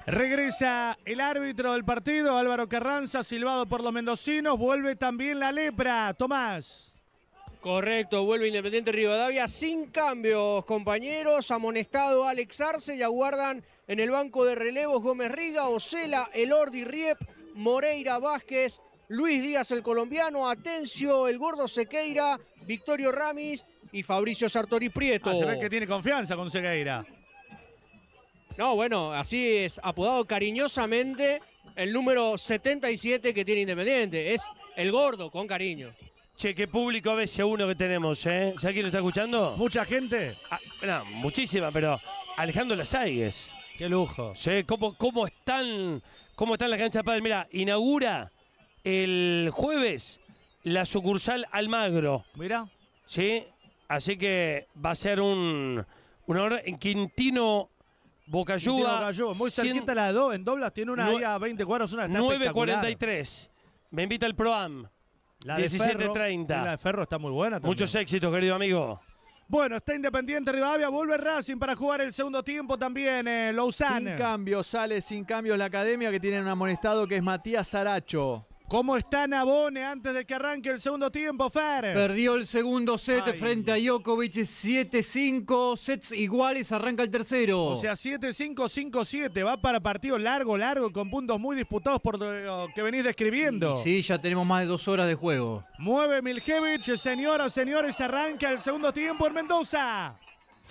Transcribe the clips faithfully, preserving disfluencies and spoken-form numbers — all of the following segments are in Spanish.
Regresa el árbitro del partido, Álvaro Carranza, silbado por los mendocinos. Vuelve también la lepra. Tomás. Correcto, vuelve Independiente Rivadavia sin cambios, compañeros. Amonestado Alex Arce y aguardan en el banco de relevos Gómez Riga, Ocela, Elordi Riep, Moreira Vázquez, Luis Díaz el colombiano, Atencio, el gordo Sequeira, Victorio Ramis y Fabricio Sartori Prieto. Ah, se ve que tiene confianza con Sequeira. No, bueno, así es apodado cariñosamente el número setenta y siete que tiene Independiente. Es el gordo, con cariño. Che, qué público B C uno que tenemos, ¿eh? ¿Sabes quién lo está escuchando? Mucha gente. Ah, no, muchísima, pero Alejandro Lasaigues. Qué lujo. Sí, ¿cómo, cómo están, cómo están las canchas de pádel? Mira, inaugura el jueves la sucursal Almagro. Mira. Sí, así que va a ser un, una hora en Quintino Bocayuba. Bocayuba. Muy cerquita la de dos, en Doblas tiene una ahí a veinte cuadros, una está nueve cuarenta y tres. Me invita el Proam. La diecisiete treinta. La de Ferro está muy buena también. Muchos éxitos, querido amigo. Bueno, está Independiente Rivadavia, vuelve Racing para jugar el segundo tiempo también, eh, Lausanne. Sin cambios, sale sin cambios la academia que tiene un amonestado que es Matías Saracho. ¿Cómo está Nabone antes de que arranque el segundo tiempo, Fer? Perdió el segundo set Ay. frente a Djokovic, siete cinco, sets iguales, arranca el tercero. O sea, siete cinco, cinco siete, va para partido largo, largo, con puntos muy disputados por lo que venís describiendo. Sí, ya tenemos más de dos horas de juego. Mueve Miljevich, señoras, señores, arranca el segundo tiempo en Mendoza.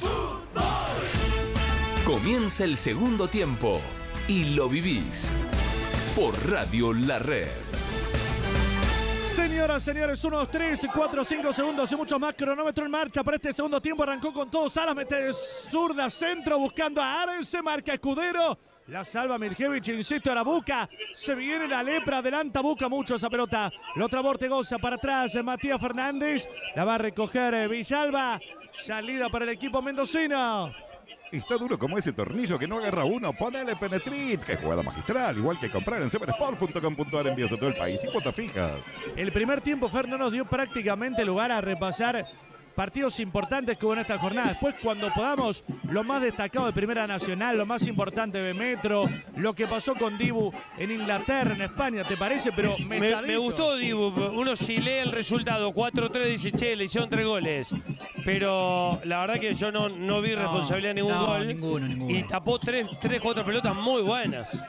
Comienza el segundo tiempo y lo vivís por Radio La Red. Señoras, señores, uno, dos, tres, cuatro, cinco segundos y mucho más. Cronómetro en marcha para este segundo tiempo. Arrancó con todo Salas, mete zurda centro buscando a Ares, se marca Escudero. La salva Miljevich, insisto, Arabuca. Se viene la lepra, adelanta Buca mucho esa pelota. Lo trabó Ortegoza para atrás, Matías Fernández. La va a recoger Villalba. Salida para el equipo mendocino. Está duro como ese tornillo que no agarra uno. Ponele Penetrit. Que jugada magistral. Igual que comprar en seven sport punto com punto a r. Envíos a todo el país y cuotas fijas. El primer tiempo, Fer, no nos dio prácticamente lugar a repasar partidos importantes que hubo en esta jornada. Después, cuando podamos, lo más destacado de Primera Nacional, lo más importante de Metro, lo que pasó con Dibu en Inglaterra, en España, ¿te parece? Pero me, mechadito. me gustó Dibu. Uno si lee el resultado, cuatro tres, dice, che, le hicieron tres goles. Pero la verdad que yo no, no vi No, responsabilidad en ningún no, gol. ninguno, ninguno. Y tapó tres, tres, cuatro pelotas muy buenas.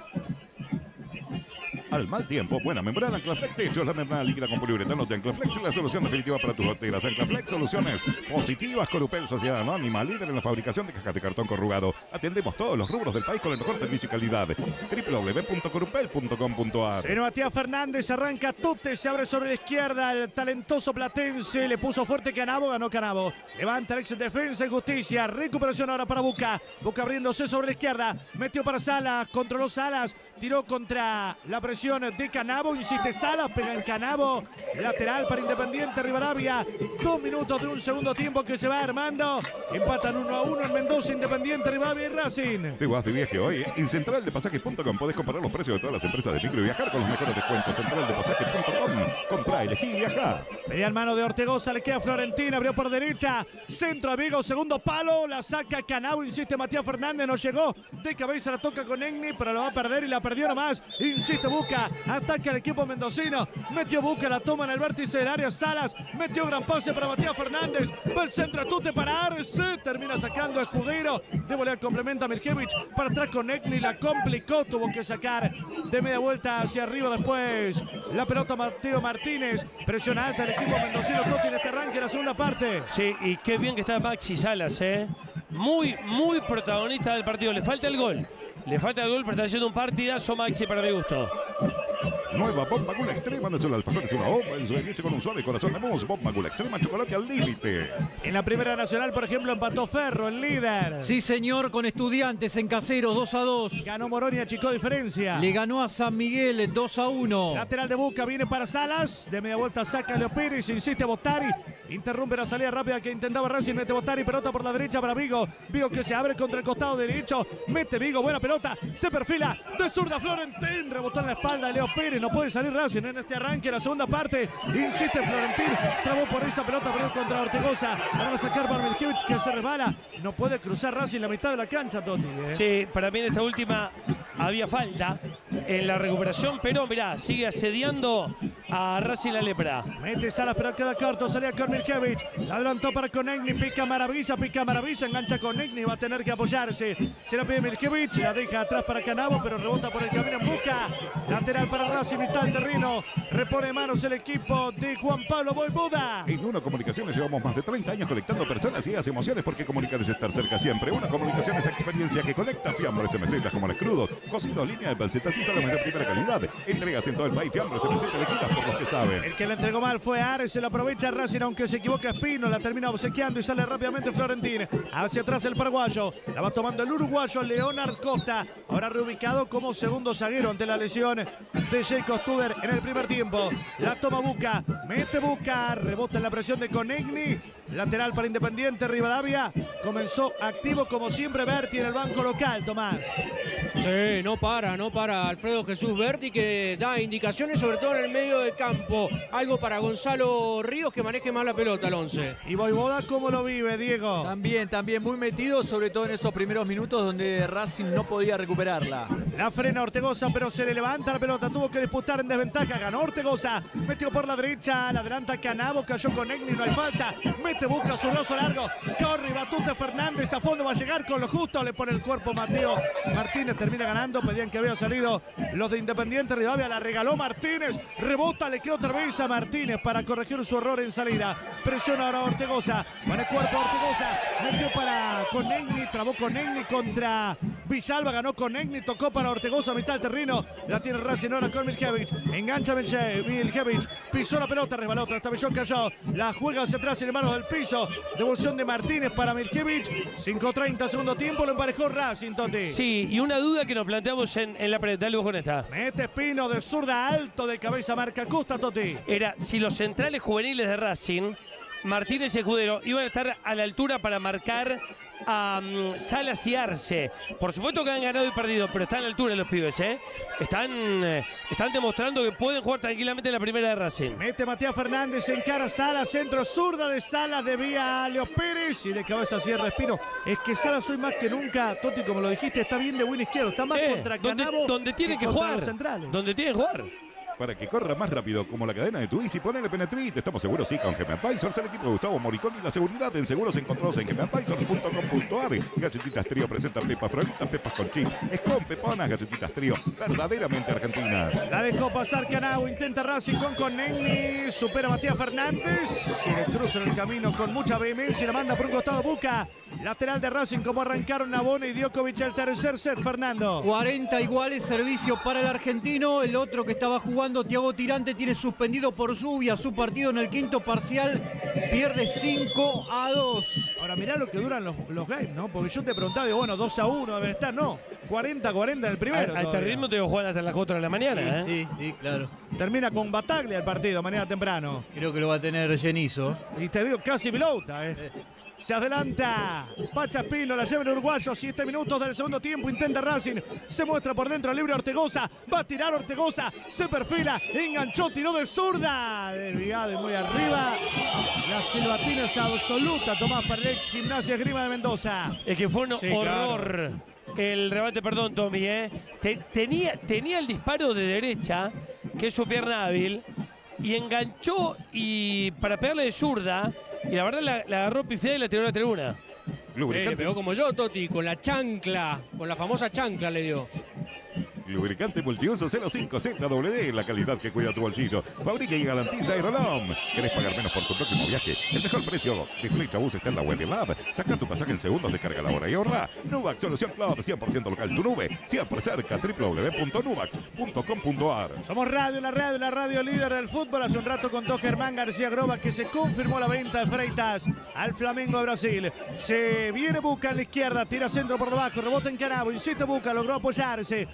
Al mal tiempo, buena membrana Anclaflex Techo, la membrana líquida con poliuretano de Anclaflex es la solución definitiva para tus goteras. Anclaflex, soluciones positivas. Corupel, Sociedad Anónima, líder en la fabricación de cajas de cartón corrugado. Atendemos todos los rubros del país con el mejor servicio y calidad. doble u doble u doble u punto corupel punto com punto a r. Se Matías Fernández, arranca Tute, se abre sobre la izquierda, el talentoso platense, le puso fuerte Canabo, ganó Canabo. Levanta el ex defensa y justicia, recuperación ahora para Buca. Buca abriéndose sobre la izquierda, metió para Salas, controló Salas, tiró contra la presión de Canabo, insiste Salas, pega en Canabo, lateral para Independiente Rivadavia. Dos minutos de un segundo tiempo que se va armando. Empatan uno a uno en Mendoza, Independiente Rivadavia y Racing. Te vas de viaje hoy en central de pasajes punto com. Podés comparar los precios de todas las empresas de micro y viajar con los mejores descuentos. central de pasajes punto com. Comprá, elegí y viajá. Pelea en mano de Ortegoza, le queda Florentina, abrió por derecha, centro amigo, segundo palo, la saca Canabo, insiste Matías Fernández, no llegó, de cabeza la toca con Egni, pero la va a perder y la perdió nomás, insiste Buca, ataca al equipo mendocino, metió Buca, la toma en el vértice del área, Salas, metió gran pase para Matías Fernández, va el centro a Tute para Arce, termina sacando a Escudero, de volea complementa a Miljevich, para atrás con Egni, la complicó, tuvo que sacar de media vuelta hacia arriba después, la pelota Mateo Martínez, presiona alta el equipo mendocino, Totti en este arranque en la segunda parte. Sí, y qué bien que está Maxi Salas, ¿eh? Muy, muy protagonista del partido. Le falta el gol. Le falta el gol, pero está haciendo un partidazo Maxi para mi gusto. Nueva bomba Gula Extrema, no es un alfajor, es una bomba. El leche con un suave corazón de mousse. Bomba Gula Extrema, chocolate al límite. En la Primera Nacional, por ejemplo, empató Ferro, el líder. Sí, señor, con Estudiantes en Caseros, dos a dos. Ganó Moroni, achicó diferencia. Le ganó a San Miguel, dos a uno. Lateral de Buca, viene para Salas. De media vuelta saca Leo Pérez, insiste Botari. Interrumpe la salida rápida que intentaba Racing, mete Botari, pelota por la derecha para Vigo. Vigo que se abre contra el costado derecho. Mete Vigo, buena pelota, se perfila. De zurda Florentín, rebotó en la espalda de Leo Pérez. No puede salir Racing en este arranque, la segunda parte. Insiste Florentín, trabó por esa pelota, perdió contra Ortegoza. La van a sacar para Miljevich que se resbala. No puede cruzar Racing la mitad de la cancha, Totti. ¿eh? Sí, para mí en esta última había falta en la recuperación, pero mirá, sigue asediando a Racing la lepra. Mete Salas, pero queda corto, salía con Miljevic, la adelantó para Konechny, pica maravilla, pica maravilla, engancha Konechny, va a tener que apoyarse, se la pide Miljevic, la deja atrás para Canavo, pero rebota por el camino en busca, lateral para Racing, mitad del terreno, repone manos el equipo de Juan Pablo Vojvoda. En Uno Comunicaciones llevamos más de treinta años conectando personas y ideas, emociones, porque comunicar es estar cerca siempre. Una Comunicación es experiencia que conecta, fiambres M Z como los crudos, cocidos, línea de pancitas y salones de primera calidad. Entregas en todo el país, fiambres M Z elegidas por los que saben. El que le entregó mal fue Ares, se lo aprovecha Racing, aunque se equivoca Espino, la termina obsequiando y sale rápidamente Florentín. Hacia atrás el paraguayo, la va tomando el uruguayo Leonard Costa, ahora reubicado como segundo zaguero ante la lesión de Jacob Studer en el primer tiempo. La toma Buca, mete Buca, rebota en la presión de Konechny, lateral para Independiente Rivadavia. Comenzó activo como siempre Berti en el banco local, Tomás. Sí, no para, no para Alfredo Jesús Berti, que da indicaciones sobre todo en el medio del campo. Algo para Gonzalo Ríos, que maneje más la pelota al once. ¿Y Vojvoda cómo lo vive, Diego? También, también muy metido, sobre todo en esos primeros minutos donde Racing no podía recuperarla. La frena Ortegoza, pero se le levanta la pelota, tuvo que disputar en desventaja, ganó Ortegoza, metió por la derecha, la adelanta Canavo, cayó Konechny, no hay falta, mete Buca su brazo largo, corre Batute Fernández, a fondo va a llegar con lo justo, le pone el cuerpo Mateo Martínez, termina ganando, pedían que había salido los de Independiente Rivadavia, la regaló Martínez, rebota, le quedó otra vez a Martínez para corregir su error en salida, presiona ahora Ortegoza, con el cuerpo Ortegoza, metió para Konechny, trabó Konechny contra Villalba, ganó Konechny, tocó para Ortegoza, mitad del terreno, la tiene Racing ahora con Miljevic, engancha Miljevic, pisó la pelota, resbaló, trastabilló, cayó, la juega hacia atrás en manos del piso, devolución de Martínez para Miljevic, cinco treinta segundo tiempo, lo emparejó Racing, Toti. Sí, y una duda que nos planteamos en, en la pared, dale vos con esta. Mete Espino de zurda, alto de cabeza, marca Costa, Toti. Era si los centrales juveniles de Racing, Martínez y Escudero, iban a estar a la altura para marcar a um, Salas y Arce. Por supuesto que han ganado y perdido, pero están a la altura los pibes, ¿eh? Están, eh, están demostrando que pueden jugar tranquilamente en la primera de Racing. Mete Matías Fernández, encara Salas, centro zurda de Salas, desvía a Leo Pérez y de cabeza cierra Espino. Es que Salas hoy más que nunca, Toti, como lo dijiste, está bien de buen izquierdo, está más Sí, contra donde, Canavo donde tiene que contra jugar. los centrales. Donde tiene que jugar. Para que corra más rápido como la cadena de tu Easy, ponele Penetrit. Estamos seguros, sí, con G M Advisors, el equipo de Gustavo Moricón y la seguridad en seguros encontrados en g m advisors punto com punto a r. Galletitas Trío presenta Pepas Frolitas, Pepas con chip. Es con Peponas, Galletitas Trío, verdaderamente argentinas. La dejó pasar Canavo, intenta Racing con Konechny, supera a Matías Fernández, se le cruza en el camino con mucha vehemencia y la manda por un costado Buca. Lateral de Racing, como arrancaron Nabona y Djokovic el tercer set, Fernando. cuarenta iguales, servicio para el argentino. El otro que estaba jugando, Thiago Tirante, tiene suspendido por lluvia su partido en el quinto parcial. Pierde cinco a dos. Ahora mirá lo que duran los, los games, ¿no? Porque yo te preguntaba, digo, bueno, dos a uno debe estar, no. cuarenta a cuarenta en el primero. A, a este ritmo te voy a jugar hasta las cuatro de la mañana, ¿eh? Sí, sí, claro. Termina con Bataglia el partido, mañana temprano. Creo que lo va a tener Genizo. Y te digo, casi pilota, ¿eh? Se adelanta Pacha Espino, la lleva el uruguayo, siete minutos del segundo tiempo, intenta Racing, se muestra por dentro libre Ortegoza, va a tirar Ortegoza, se perfila, enganchó, tiró de zurda, desviada de muy arriba, la silbatina es absoluta, Tomás, para el ex Gimnasia Esgrima de Mendoza. Es que fue un Sí, horror el rebate, perdón, Tommy, ¿eh? Te- tenía, tenía el disparo de derecha, que es su pierna hábil, y enganchó y para pegarle de zurda, y la verdad la, la agarró pifiada y la tiró a la tribuna. Eh, le Lubricante, pegó como yo, Toti, con la chancla, con la famosa chancla le dio. lubricante multiuso cero cinco Z W D, la calidad que cuida tu bolsillo. Fabrica y garantiza Aerolom. ¿Querés pagar menos por tu próximo viaje? El mejor precio de Flechabús está en la web y en la app. Saca tu pasaje en segundos, descarga la hora y ahorra. Nubax Solución Cloud, cien por ciento local, tu nube, siempre cerca, w w w punto nubax punto com punto a r. Somos radio, la radio, la radio líder del fútbol. Hace un rato contó Germán García Groba que se confirmó la venta de Freitas al Flamengo de Brasil. Se viene Buca en la izquierda, tira centro por debajo, rebota en Canavo, insiste Buca, logró apoyarse, la deja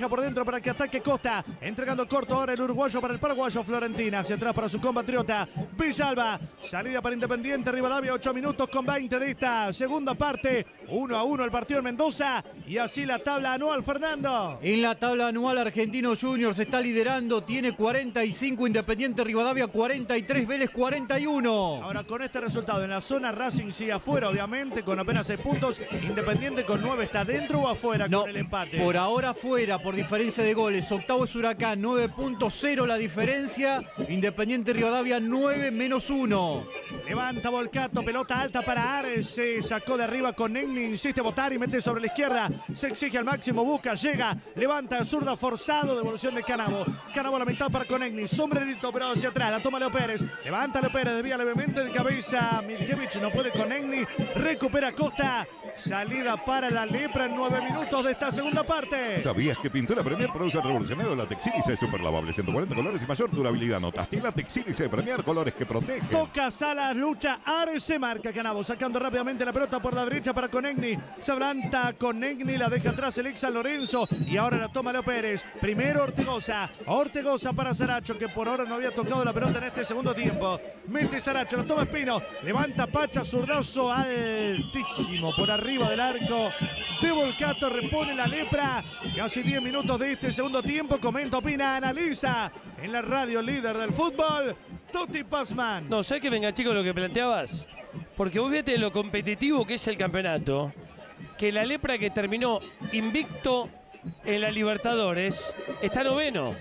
deja por dentro para que ataque Costa. Entregando corto ahora el uruguayo para el paraguayo Florentina. Hacia atrás para su compatriota Villalba. Salida para Independiente Rivadavia. ocho minutos con veinte de esta segunda parte. uno a uno el partido en Mendoza. Y así la tabla anual, Fernando. En la tabla anual, Argentino Juniors está liderando. Tiene cuarenta y cinco, Independiente Rivadavia cuarenta y tres, Vélez cuarenta y uno. Ahora con este resultado en la zona, Racing sigue afuera, obviamente, con apenas seis puntos. Independiente con nueve, ¿está dentro o afuera No, con el empate? por ahora fuera, por diferencia de goles. Octavo es Huracán, nueve punto cero la diferencia. Independiente Rivadavia, nueve menos uno. Levanta Volcato, pelota alta para Ares. Se sacó de arriba con Negni, insiste Botari, mete sobre la izquierda. Se exige al máximo, busca, llega, levanta de zurda forzado, devolución de Canabo. Canabo a la mitad para Conegni, sombrerito pero hacia atrás, la toma Leo Pérez. Levanta Leo Pérez, desvía levemente de cabeza. Miljevich no puede con Negni, recupera Costa. Salida para la Lepra en nueve minutos de esta segunda parte. ¿Sabías que Pintura Premier produce el revolucionario Latex Sílice super lavable? ciento cuarenta colores y mayor durabilidad. ¿Notaste? Latex Sílice Premier, colores que protegen. Toca Salas, lucha, Ares, se marca Canabo, sacando rápidamente la pelota por la derecha para Conegni. Se adelanta Conegni, la deja atrás el ex San Lorenzo y ahora la toma Leo Pérez. Primero Ortegoza, Ortegoza para Saracho, que por ahora no había tocado la pelota en este segundo tiempo. Mete Saracho, la toma Espino, levanta Pacha, zurdazo altísimo por arriba del arco de Volcato, repone la Lepra. Casi diez minutos de este segundo tiempo. Comenta, opina, analiza en la radio líder del fútbol, Toti Pazman. No, ¿sabes qué me enganché con lo que planteabas? Porque vos fíjate lo competitivo que es el campeonato. Que la Lepra, que terminó invicto en la Libertadores, está noveno.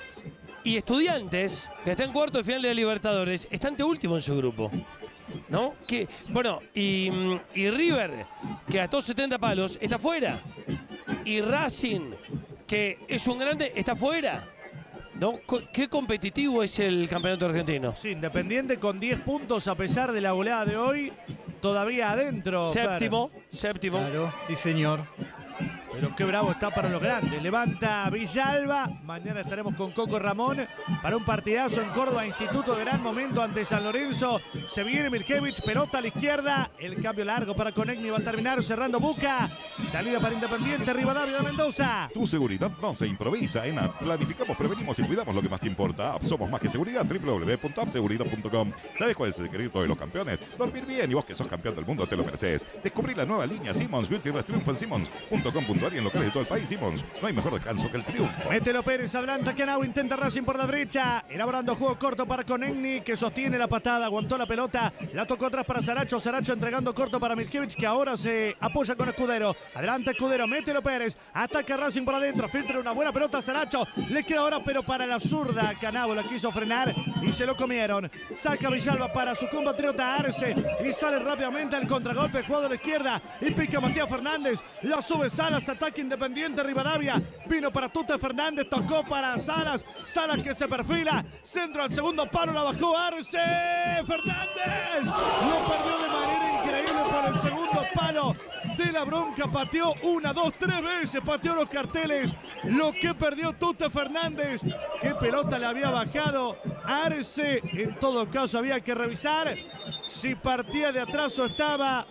Y Estudiantes, que está en cuarto de final de la Libertadores, está ante último en su grupo. ¿No? Que, bueno, y, y River, que gastó setenta palos, está fuera. Y Racing, que es un grande, está fuera. ¿No? Qué competitivo es el campeonato argentino. Sí, Independiente con diez puntos a pesar de la goleada de hoy, todavía adentro. Séptimo, Fer. séptimo. Claro, sí señor. Pero qué bravo está para los grandes. Levanta Villalba. Mañana estaremos con Coco Ramón para un partidazo en Córdoba. Instituto, gran momento ante San Lorenzo. Se viene Miljevich, pelota a la izquierda. El cambio largo para Conegni, va a terminar cerrando Buca. Salida para Independiente, Rivadavia de Mendoza. Tu seguridad no se improvisa. En A P planificamos, prevenimos y cuidamos lo que más te importa. A P somos más que seguridad. doble u doble u doble u punto app seguridad punto com. ¿Sabes cuál es el secreto de los campeones? Dormir bien, y vos que sos campeón del mundo te lo mereces. Descubrí la nueva línea Simmons Beauty Rest Triunfo en Simmons punto com punto ar y en locales de todo el país. Simmons, no hay mejor descanso que el triunfo. Mételo Pérez, adelanta Canau, intenta Racing por la derecha, elaborando juego corto para Conegni, que sostiene la patada, aguantó la pelota, la tocó atrás para Saracho, Saracho entregando corto para Miljevich, que ahora se apoya con Escudero. Adelante Escudero, mételo Pérez, ataca Racing por adentro, filtra una buena pelota a Saracho, le queda ahora pero para la zurda, Canau la quiso frenar y se lo comieron. Saca Villalba para su compatriota Arce y sale rápidamente al contragolpe, jugado a la izquierda y pica Matías Fernández, la sube Salas, ataque Independiente Rivadavia, vino para Tute Fernández, tocó para Salas, Salas que se perfila, centro al segundo palo, la bajó Arce, Fernández, lo perdió de manera increíble por el segundo palo de la bronca, pateó una, dos, tres veces, pateó los carteles, lo que perdió Tute Fernández, qué pelota le había bajado Arce, en todo caso había que revisar si partía de atrás o estaba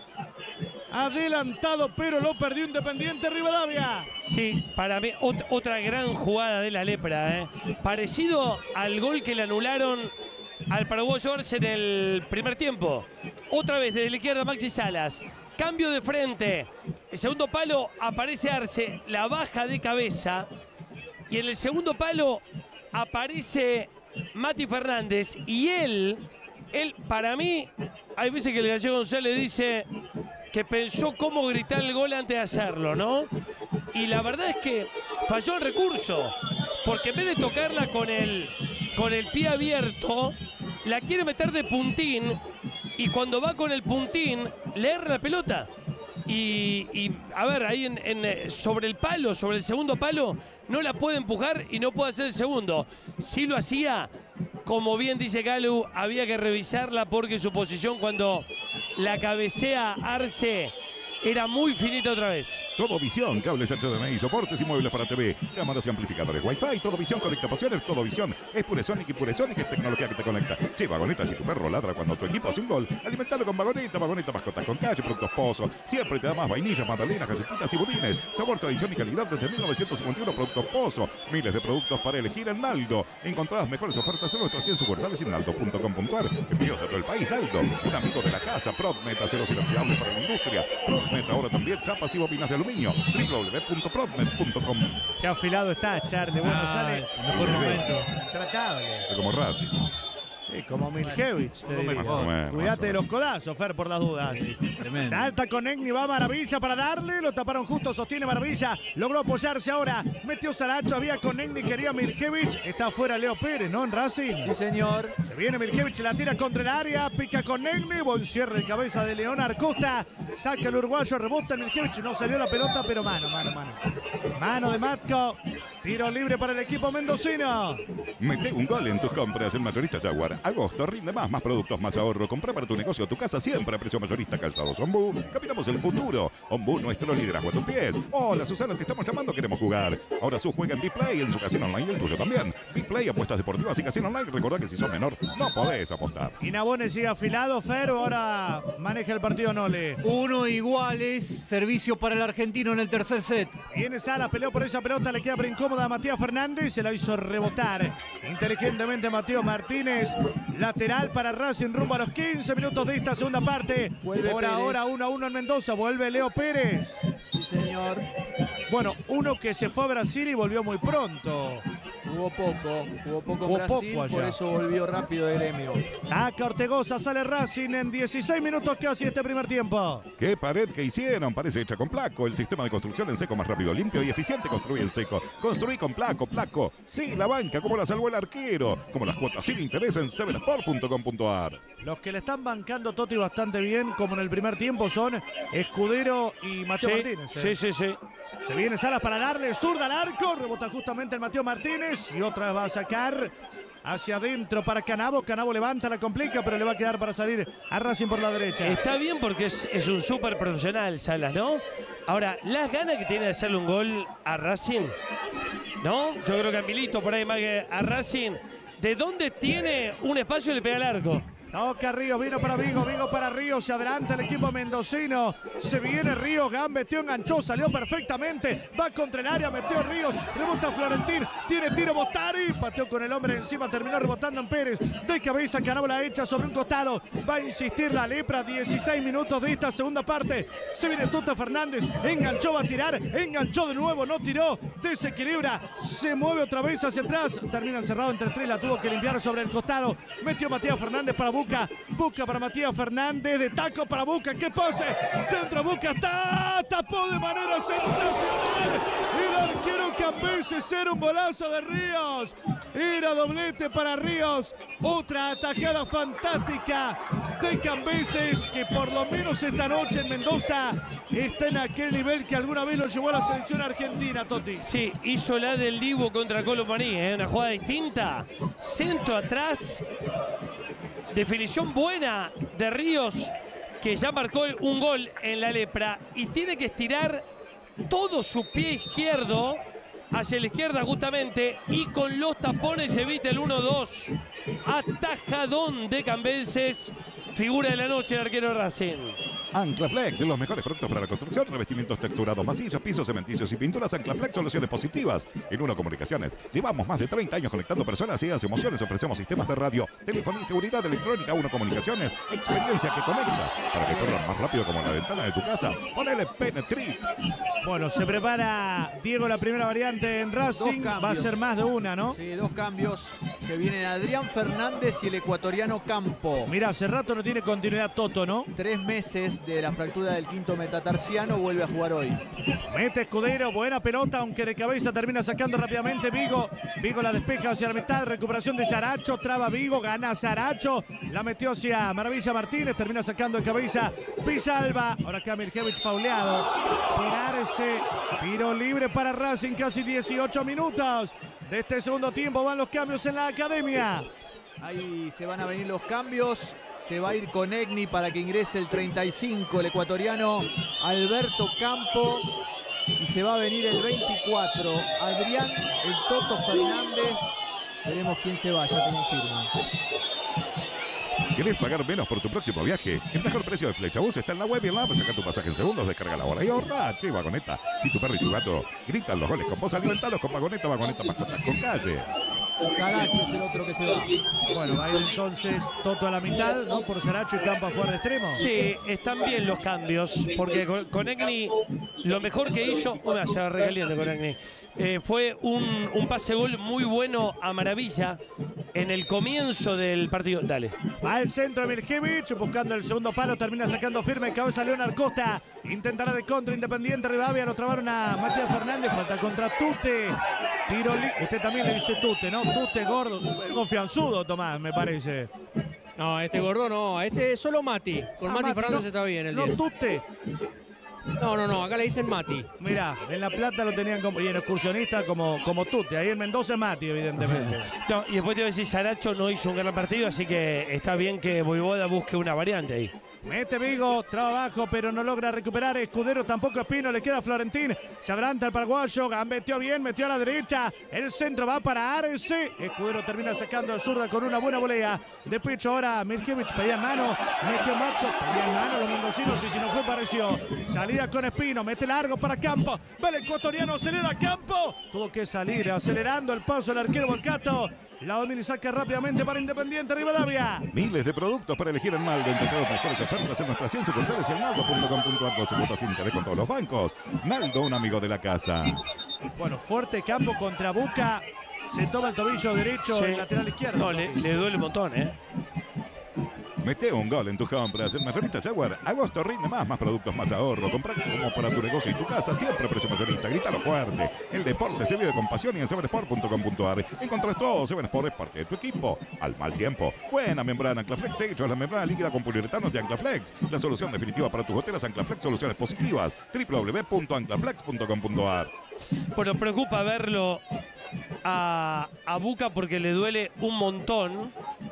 adelantado, pero lo perdió Independiente Rivadavia. Sí, para mí ot otra gran jugada de la Lepra, ¿eh? Parecido al gol que le anularon al paraguayo Arce en el primer tiempo. Otra vez desde la izquierda Maxi Salas, cambio de frente, el segundo palo aparece Arce, la baja de cabeza y en el segundo palo aparece Mati Fernández y él, él para mí, hay veces que el gallego González dice que pensó cómo gritar el gol antes de hacerlo, ¿no? Y la verdad es que falló el recurso, porque en vez de tocarla con el, con el pie abierto, la quiere meter de puntín, y cuando va con el puntín, le erra la pelota. Y, y a ver, ahí en, en, sobre el palo, sobre el segundo palo, no la puede empujar y no puede hacer el segundo. Si lo hacía, como bien dice Galo, había que revisarla porque su posición cuando la cabecea Arce era muy finita otra vez. Todo Visión, cables H D M I, soportes y muebles para T V, cámaras y amplificadores Wi-Fi, Todo Visión conecta pasiones, Todo Visión es Puresonic y Puresonic es tecnología que te conecta. Che, Vagoneta, si tu perro ladra cuando tu equipo hace un gol, alimentalo con Vagoneta, Vagoneta mascotas con calle, productos Pozo, siempre te da más vainillas, magdalenas, galletitas y budines, sabor, tradición y calidad desde mil novecientos cincuenta y uno, productos Pozo, miles de productos para elegir en Naldo. Encontrá las mejores ofertas en nuestras cien sucursales en naldo punto com punto a r. Envíos a todo el país, Naldo, un amigo de la casa, Prodmet, aceros inoxidables para la industria, Prodmet, ahora también chapas y bobinas de aluminio, w w w punto prodmet punto com. Qué afilado está, Charlie. Bueno, Ah, sale. mejor momento. Tratable. Como Racing. Sí, como Milkevich, te diría. Más o menos, Cuídate más o de los codazos, Fer, por las dudas. Tremendo. Salta con Egni, va Maravilla para darle. Lo taparon justo, sostiene Maravilla. Logró apoyarse ahora. Metió Saracho, había con Egni, quería Milkevich. Está afuera Leo Pérez, ¿no? En Racing. Sí, señor. Se viene Milkevich, la tira contra el área. Pica con Egni. Buen cierre de cabeza de Leonard Costa. Saca el uruguayo, rebota Milkevich. No salió la pelota, pero mano, mano, mano. Mano de Matko. Tiro libre para el equipo mendocino. Mete un gol en tus compras en Mayorista Jaguar. Agosto rinde más, más productos, más ahorro. Comprá para tu negocio o tu casa siempre a precio mayorista. Calzados Ombú. Caminamos el futuro. Ombú, nuestro liderazgo a tus pies. Hola Susana, te estamos llamando, queremos jugar. Ahora su juega en Dplay, en su casino online y el tuyo también. Dplay, apuestas deportivas y casino online. Recordá que si sos menor, no podés apostar. Y Nabone sigue afilado, Fer, ahora maneja el partido Nole. Uno iguales, servicio para el argentino en el tercer set. Viene Sala, peleó por esa pelota, le queda por incómoda a Matías Fernández, se la hizo rebotar inteligentemente Mateo Martínez. Lateral para Racing rumbo a los quince minutos de esta segunda parte. Vuelve Por Pérez. ahora uno a uno en Mendoza, vuelve Leo Pérez. Sí, señor. Bueno, uno que se fue a Brasil y volvió muy pronto. Jugó poco, jugó poco en Jugó Brasil, poco allá. por eso volvió rápido de gremio. Saca Ortegoza, sale Racing en dieciséis minutos casi este primer tiempo. ¿Qué pared que hicieron? Parece hecha con Placo. El sistema de construcción en seco más rápido, limpio y eficiente. Construye en seco. Construí con Placo, Placo. Sí, la banca, como la salvó el arquero. Como las cuotas sin interés en seven sport punto com punto a r. Los que le están bancando Toti bastante bien, como en el primer tiempo, son Escudero y Mateo Sí, Martínez. ¿eh? sí, sí, sí. Se viene Salas para darle zurda al arco. Rebota justamente el Mateo Martínez. Y otra vez va a sacar hacia adentro para Canavo. Canavo levanta, la complica, pero le va a quedar para salir a Racing por la derecha. Está bien porque es, es un súper profesional, Salas, ¿no? Ahora, las ganas que tiene de hacerle un gol a Racing, ¿no? Yo creo que a Milito por ahí más que a Racing, ¿de dónde tiene un espacio y le pega al arco? Toca Ríos, vino para Vigo, Vigo para Ríos, se adelanta el equipo mendocino, se viene Ríos, gambeteó, enganchó, salió perfectamente, va contra el área, metió Ríos, rebota Florentín, tiene tiro Bostari, pateó con el hombre encima, terminó rebotando en Pérez, de cabeza Canabo la echa sobre un costado, va a insistir la lepra, dieciséis minutos de esta segunda parte, se viene Tuta Fernández, enganchó, va a tirar, enganchó de nuevo, no tiró, desequilibra, se mueve otra vez hacia atrás, termina encerrado entre tres, la tuvo que limpiar sobre el costado, metió Matías Fernández para Buca, Buca para Matías Fernández, de taco para Buca, ¿qué pase? Centro Buca, está, tapó de manera sensacional, el arquero Cambeses, era un golazo de Ríos, era doblete para Ríos, otra atajada fantástica de Cambeses, que por lo menos esta noche en Mendoza está en aquel nivel que alguna vez lo llevó a la selección argentina, Toti. Sí, hizo la del Dibu contra Colomaní, ¿eh? Una jugada distinta, centro atrás, definición buena de Ríos, que ya marcó un gol en la lepra y tiene que estirar todo su pie izquierdo hacia la izquierda justamente y con los tapones evita el uno dos. Atajadón de Cambeses, figura de la noche el arquero Racing. Anclaflex, los mejores productos para la construcción, revestimientos texturados, masillas, pisos, cementicios y pinturas. Anclaflex, soluciones positivas. En Uno Comunicaciones, llevamos más de treinta años conectando personas, ideas, emociones. Ofrecemos sistemas de radio, telefonía y seguridad electrónica. Uno Comunicaciones, experiencia que conecta. Para que corran más rápido como la ventana de tu casa, ponele Penetrit. Bueno, se prepara Diego la primera variante en Racing, Dos cambios. va a ser más de una, ¿no? Sí, dos cambios. Se vienen Adrián Fernández y el ecuatoriano Campo. Mira, hace rato no tiene continuidad Toto, ¿no? Tres meses de la fractura del quinto metatarsiano, vuelve a jugar hoy. Mete Escudero, buena pelota, aunque de cabeza termina sacando rápidamente Vigo. Vigo la despeja hacia la mitad, recuperación de Saracho, traba Vigo, gana Saracho, la metió hacia Maravilla Martínez, termina sacando de cabeza Villalba. Ahora queda Milkevich fauleado. Tirarse, tiro libre para Racing, casi dieciocho minutos de este segundo tiempo. Van los cambios en la academia. Ahí se van a venir los cambios. Se va a ir con Egni para que ingrese el treinta y cinco, el ecuatoriano Alberto Campo. Y se va a venir el veinticuatro, Adrián el Toto Fernández. Veremos quién se va, ya te confirmo. ¿Querés pagar menos por tu próximo viaje? El mejor precio de Flechabús está en la web y en la app. Saca tu pasaje en segundos, descarga la hora y ahorra. Che, Vagoneta. Si tu perro y tu gato gritan los goles con vos, alimentalos con Vagoneta, Vagoneta, mascotas con calle. Saracho es el otro que se va. Bueno, va a ir entonces Toto a la mitad, ¿no? Por Saracho y Campo a jugar de extremo. Sí, están bien los cambios, porque con, con Egni lo mejor que hizo, una se agarré caliente con Egni, eh, fue un, un pase gol muy bueno a Maravilla en el comienzo del partido. Dale. Al centro Miljevic, buscando el segundo palo, termina sacando firme, cabeza Leonard Costa. Intentará de contra Independiente Rivadavia, lo trabaron a Matías Fernández, falta contra Tute. Tiro li Usted también le dice Tute, ¿no? Tute gordo, confianzudo Tomás, me parece. No, a este gordo no, a este es solo Mati. Con Ah, Mati, Mati, Fernández no, está bien el No, diez. Tute. No, no, no, acá le dicen Mati. Mirá, en La Plata lo tenían como, y en excursionista como, como Tute. Ahí en Mendoza es Mati, evidentemente. No, y después te voy a decir, Saracho no hizo un gran partido, así que está bien que Voivoda busque una variante ahí. Mete Vigo, traba abajo, pero no logra recuperar. Escudero tampoco Espino, le queda Florentín. Se abranta el paraguayo, metió bien, metió a la derecha. El centro va para Arce. Escudero termina sacando a zurda con una buena volea. De pecho ahora Miljevic, pedía en mano. Metió Matko, pedía en mano los mendocinos y si no fue pareció. Salida con Espino, mete largo para Campo. Va el ecuatoriano, acelera Campo. Tuvo que salir acelerando el paso del arquero Volcato. La domina y saca rápidamente para Independiente Rivadavia. Miles de productos para elegir en Maldo. Encontrar las mejores ofertas en nuestras cien sucursales y en maldo punto com punto ar. doce cuotas sin interés con todos los bancos. Maldo, un amigo de la casa. Bueno, fuerte Campo contra Buca. Se toma el tobillo derecho, Sí. el lateral izquierdo. No, le, le duele un montón, ¿eh? Mete un gol en tus compras. En Mayorista Jaguar, agosto rinde más, más productos, más ahorro. Compra como para tu negocio y tu casa, siempre precio mayorista. Grítalo fuerte. El deporte se vive con pasión y en seven sport punto com punto ar encontrás todo. seven Sport es parte de tu equipo. Al mal tiempo. Buena membrana Anclaflex. Te he hecho la membrana líquida con poliuretano de Anclaflex. La solución definitiva para tus goteras. Anclaflex, soluciones positivas. doble u doble u doble u punto anclaflex punto com punto ar. Bueno, preocupa verlo a, a Buca porque le duele un montón.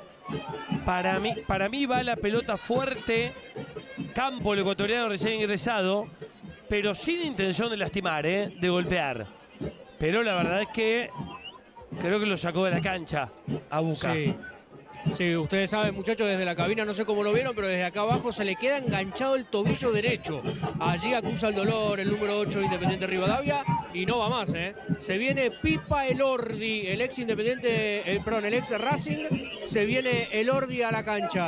Para mí, para mí va la pelota fuerte. Campo, el ecuatoriano recién ingresado, pero sin intención de lastimar, ¿eh? De golpear. Pero la verdad es que creo que lo sacó de la cancha a Buca. Sí. Sí, ustedes saben, muchachos, desde la cabina, no sé cómo lo vieron, pero desde acá abajo se le queda enganchado el tobillo derecho. Allí acusa el dolor el número ocho de Independiente Rivadavia y no va más, ¿eh? Se viene Pipa Elordi, el ex Independiente, el, perdón, el ex Racing, se viene Elordi a la cancha.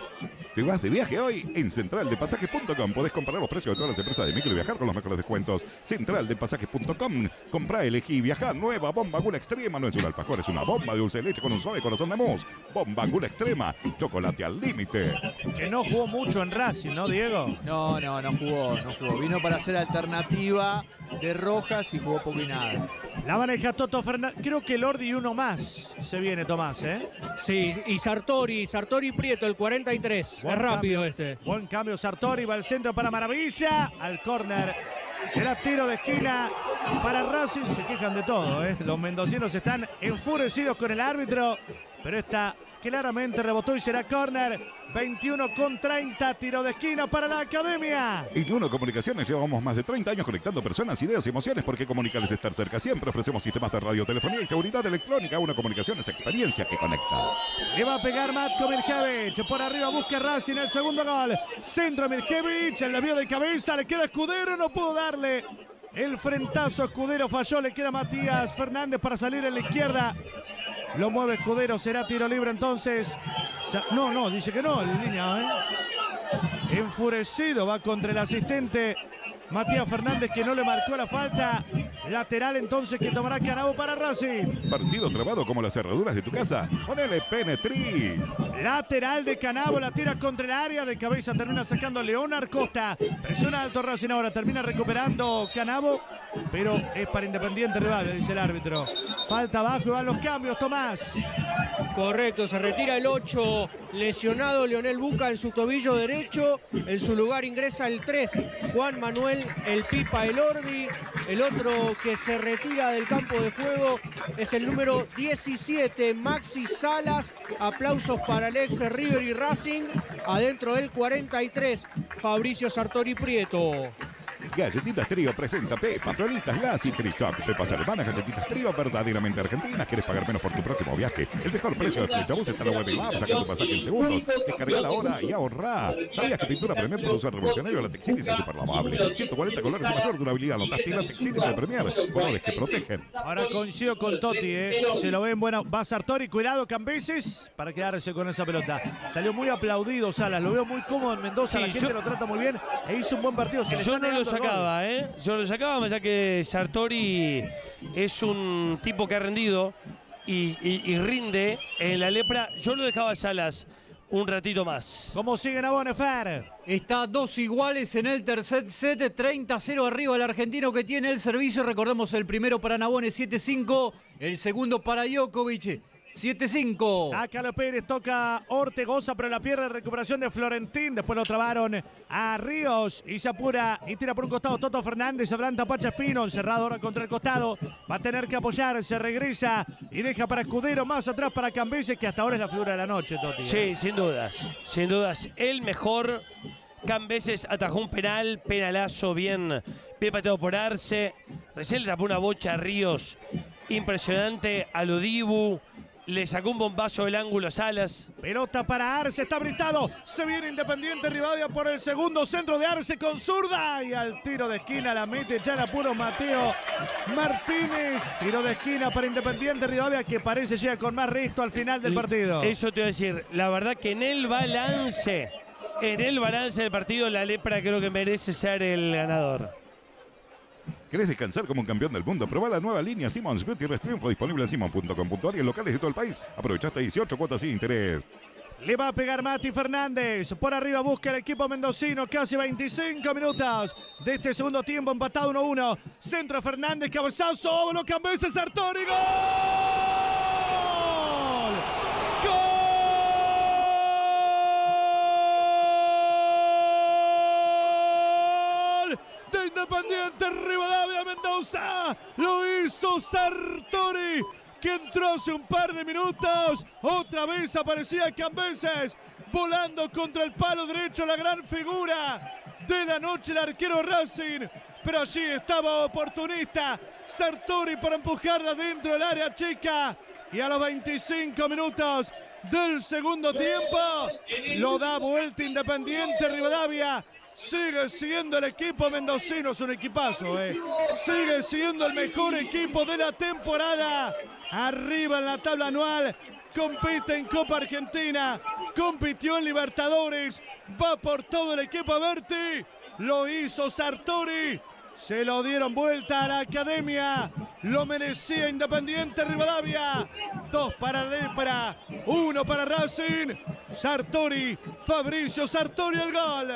¿Te vas de viaje hoy? En central de pasajes punto com podés comparar los precios de todas las empresas de micro y viajar con los mejores descuentos. central de pasajes punto com. Comprá, elegí, viajá. Nueva Bomba Gula Extrema. No es un alfajor, es una bomba de dulce de leche con un suave corazón de mousse. Bomba Gula Extrema. Chocolate al límite. Que no jugó mucho en Racing, ¿no, Diego? No, no, no jugó, no jugó. Vino para hacer alternativa de Rojas y jugó poco y nada. La maneja Toto Fernández. Creo que Lordi y uno más se viene, Tomás, ¿eh? Sí, y Sartori, Sartori Prieto, el cuarenta y tres. Buen Es rápido cambio. este. Buen cambio Sartori, va al centro para Maravilla. Al córner. Será tiro de esquina para Racing. Se quejan de todo, ¿eh? Los mendocinos están enfurecidos con el árbitro. Pero esta claramente rebotó y será córner. veintiuno con treinta, tiro de esquina para la Academia. En Uno Comunicaciones llevamos más de treinta años conectando personas, ideas y emociones porque comunicarles estar cerca siempre. Ofrecemos sistemas de radiotelefonía y seguridad electrónica. Uno Comunicaciones, experiencia que conecta. Le va a pegar Matko Miljevic. Por arriba busca Racing el segundo gol. Centro Miljevic, el desvío de cabeza. Le queda Escudero, no pudo darle. El frentazo Escudero falló. Le queda Matías Fernández para salir en la izquierda. Lo mueve Escudero, será tiro libre entonces. No, no, dice que no, en línea, ¿eh? Enfurecido, va contra el asistente Matías Fernández que no le marcó la falta. Lateral entonces que tomará Canabo para Racing. Partido trabado como las cerraduras de tu casa. Ponele Penetri. Lateral de Canabo, la tira contra el área. De cabeza termina sacando Leonard Costa. Presiona alto Racing ahora, termina recuperando Canabo. pero es para Independiente Rivadavia, dice el árbitro. Falta abajo y van los cambios, Tomás. Correcto, se retira el ocho, lesionado Leonel Buca en su tobillo derecho. En su lugar ingresa el tres, Juan Manuel El Pipa Elordi. El otro que se retira del campo de juego es el número diecisiete, Maxi Salas. Aplausos para el ex River y Racing. Adentro del cuarenta y tres, Fabricio Sartori Prieto. Galletitas Trío presenta Pepa, Floritas, Las y Cristoc. Pepas alemanas, galletitas Trío verdaderamente argentinas. ¿Quieres pagar menos por tu próximo viaje? El mejor precio de Flechabús está en la web y app. Saca tu pasaje en segundos. Descarga ahora y ahorrá. ¿Sabías que Pintura Premier produce el revolucionario la Texilis es super lavable? ciento cuarenta colores y mayor durabilidad. Notaste la Texilis de Premier. Colores que protegen. Ahora coincido con Totti, ¿eh? Se lo ven bueno. Va Sartori, cuidado Cambeses para quedarse con esa pelota. Salió muy aplaudido Salas. Lo veo muy cómodo en Mendoza. Sí, la gente yo, lo trata muy bien e hizo un buen partido. Se le yo está no lo negando el sacaba, ¿eh? Yo lo sacaba, ya que Sartori es un tipo que ha rendido y, y, y rinde en la lepra. Yo lo dejaba a Salas un ratito más. ¿Cómo siguen a Bonefer? Está dos iguales en el tercer set, treinta a cero arriba el argentino que tiene el servicio. Recordemos el primero para Nabone, siete cinco, el segundo para Djokovic, siete cinco. Sácalo Pérez, toca Ortegoza, pero la pierde. Recuperación de Florentín. Después lo trabaron a Ríos y se apura y tira por un costado Toto Fernández. Abranta Pacha Espino, encerrado ahora contra el costado. Va a tener que apoyar, se regresa y deja para Escudero. Más atrás para Cambeses, que hasta ahora es la figura de la noche, Toti. Sí, sin dudas, sin dudas. El mejor. Cambeses atajó un penal, penalazo bien, bien pateado por Arce. Recién le tapó una bocha a Ríos impresionante a Lodibu. Le sacó un bombazo del ángulo a Salas. Pelota para Arce, está habilitado. Se viene Independiente Rivadavia por el segundo centro de Arce con zurda. Y al tiro de esquina la mete ya en apuro Mateo Martínez. Tiro de esquina para Independiente Rivadavia, que parece llega con más resto al final del partido. Eso te voy a decir. La verdad que en el balance, en el balance del partido, la lepra creo que merece ser el ganador. ¿Querés descansar como un campeón del mundo? Probá la nueva línea Simmons Beauty Rest Triunfo, disponible en Simmons punto com punto a r y en locales de todo el país. Aprovechaste dieciocho cuotas sin interés. Le va a pegar Mati Fernández. Por arriba busca el equipo mendocino. Casi veinticinco minutos de este segundo tiempo. Empatado uno a uno. Centro Fernández. Cabezazo. Lo Cambeses. Sartori. ¡Gol! ¡Gol! De Independiente Rivadavia Mendoza. Lo hizo Sartori, que entró hace un par de minutos. Otra vez aparecía Cambeses volando contra el palo derecho, la gran figura de la noche, el arquero Racing. Pero allí estaba oportunista Sartori para empujarla dentro del área chica. Y a los veinticinco minutos del segundo tiempo lo da vuelta Independiente Rivadavia. Sigue siendo el equipo mendocino, es un equipazo, ¿eh? Sigue siendo el mejor equipo de la temporada. Arriba en la tabla anual, compite en Copa Argentina, compitió en Libertadores, va por todo el equipo Berti. Lo hizo Sartori, se lo dieron vuelta a la academia, lo merecía Independiente Rivadavia. Dos para Lepra, uno para Racing. Sartori, Fabricio Sartori, el gol.